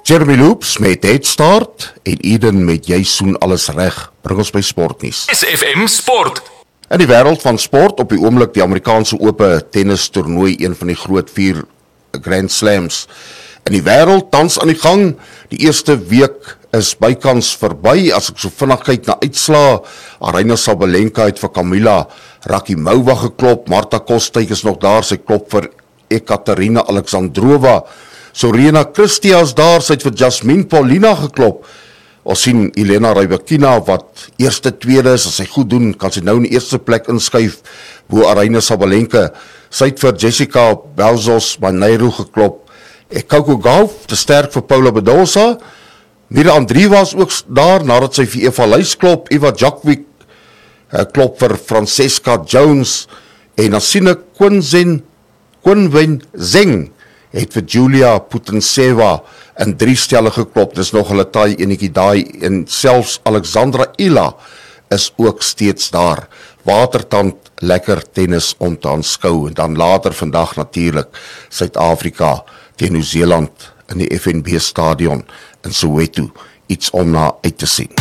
Jeremy Loops met Head Start en Eden met Jy soen alles reg, bring ons by sportnuus. SFM Sport. In die wêreld van sport op die oomblik die Amerikaanse ope tennis toernooi, een van die groot 4 Grand Slams in die wêreld tans aan die gang. Die eerste week is bykans verby. As ek so vinnig kyk na uitslae, Aryna Sabalenka het vir Kamila Rakimova geklop, Marta Kostyk is nog daar, sy klop vir Ekaterina Alexandrova. Sorena Cristia is daar, sy het vir Jasmine Paulina geklop. Ons sien Elena Rybakina wat eerste tweede is, as sy goed doen, kan sy nou in die eerste plek inskuif, bo Aryna Sabalenka. Sy het vir Jessica Belzos Monteiro geklop. Coco Gauff, te sterk vir Paula Badosa. Mira Andreeva is ook daar, nadat sy vir Eva Lys klop. Eva Djokovic klop vir Francesca Jones. En dan sien ek Qinwen Zheng het vir Julia Putintseva in 3 stelle geklop. Dis nog hulle taai enetjie daai, en selfs Alexandra Ila is ook steeds daar. Watertand, lekker tennis om te aanskou. En dan later vandag natuurlik Suid-Afrika teen Nieu-Seeland in die FNB stadion in Soweto, iets om na uit te sien.